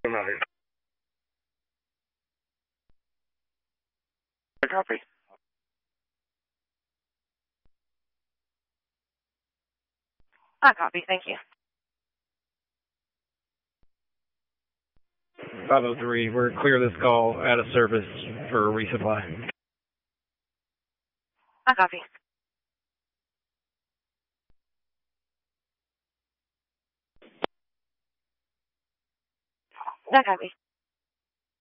I copy. I copy. Thank you. 503, we're clear this call out of service for a resupply. I copy. I copy.